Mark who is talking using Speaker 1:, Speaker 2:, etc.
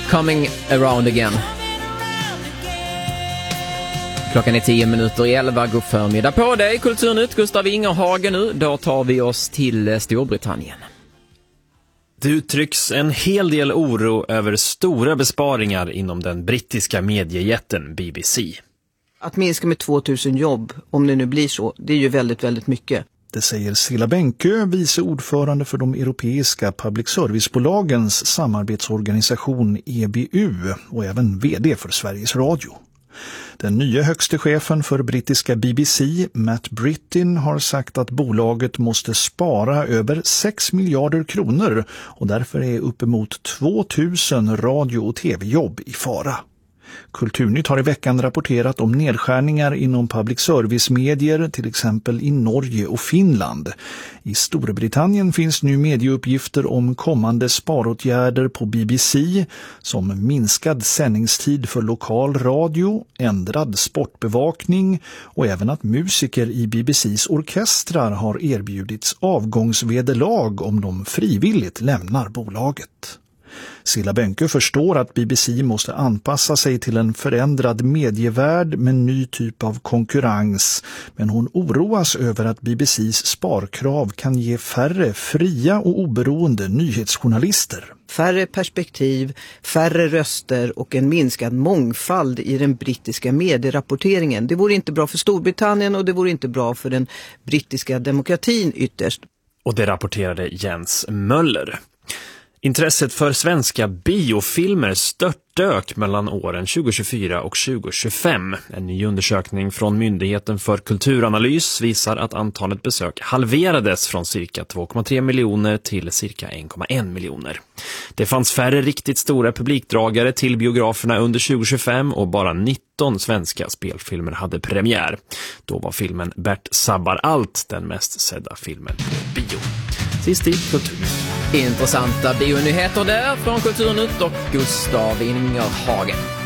Speaker 1: Coming around again. Klockan är 10:10. God förmiddag på dig. Kulturnytt, Gustav Ingerhagen nu. Då tar vi oss till Storbritannien.
Speaker 2: Det uttrycks en hel del oro över stora besparingar inom den brittiska mediejätten BBC.
Speaker 3: Att minska med 2000 jobb, om det nu blir så, det är ju väldigt, väldigt mycket.
Speaker 4: Det säger Cilla Bänkö, vice ordförande för de europeiska public servicebolagens samarbetsorganisation EBU och även vd för Sveriges Radio. Den nya högste chefen för brittiska BBC, Matt Brittin, har sagt att bolaget måste spara över 6 miljarder kronor och därför är uppemot 2000 radio- och tv-jobb i fara. Kulturnytt har i veckan rapporterat om nedskärningar inom public service-medier, till exempel i Norge och Finland. I Storbritannien finns nu medieuppgifter om kommande sparåtgärder på BBC, som minskad sändningstid för lokal radio, ändrad sportbevakning och även att musiker i BBCs orkestrar har erbjudits avgångsvederlag om de frivilligt lämnar bolaget. Cilla Bänkö förstår att BBC måste anpassa sig till en förändrad medievärld med ny typ av konkurrens, men hon oroas över att BBCs sparkrav kan ge färre fria och oberoende nyhetsjournalister.
Speaker 3: Färre perspektiv, färre röster och en minskad mångfald i den brittiska medierapporteringen. Det vore inte bra för Storbritannien och det vore inte bra för den brittiska demokratin ytterst.
Speaker 2: Och det rapporterade Jens Möller. Intresset för svenska biofilmer störtdök mellan åren 2024 och 2025. En ny undersökning från Myndigheten för kulturanalys visar att antalet besök halverades från cirka 2,3 miljoner till cirka 1,1 miljoner. Det fanns färre riktigt stora publikdragare till biograferna under 2025 och bara 19 svenska spelfilmer hade premiär. Då var filmen Bert sabbar allt den mest sedda filmen på bio. Sist i kultur.
Speaker 1: Intressanta bionyheter där från Kulturnytt och Gustav Ingerhagen.